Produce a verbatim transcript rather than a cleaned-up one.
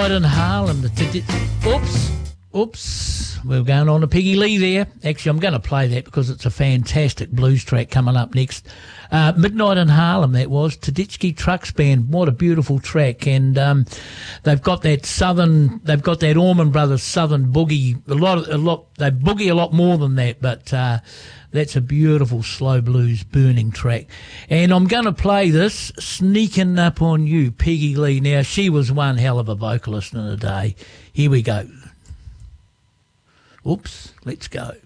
Midnight in Harlem. The t- oops, oops. We're going on to Peggy Lee there. Actually, I'm going to play that because it's a fantastic blues track coming up next. Uh, Midnight in Harlem, that was. Tedeschi Trucks Band. What a beautiful track. And um, they've got that southern, they've got that Allman Brothers southern boogie. A lot, of, a lot, they boogie a lot more than that, but uh, that's a beautiful slow blues burning track. And I'm going to play this, Sneaking Up on You, Peggy Lee. Now, she was one hell of a vocalist in a day. Here we go. Oops, let's go.